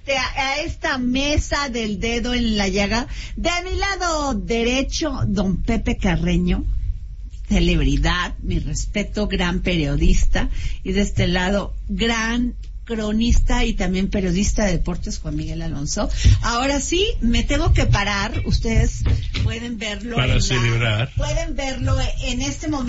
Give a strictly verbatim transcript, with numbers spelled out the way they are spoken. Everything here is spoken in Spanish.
este, a esta mesa del dedo en la llaga. De mi lado derecho, don Pepe Carreño, celebridad, mi respeto, gran periodista. Y de este lado, gran cronista y también periodista de deportes, Juan Miguel Alonso. Ahora sí, me tengo que parar. Ustedes pueden verlo. Para en celebrar. La, pueden verlo en este momento.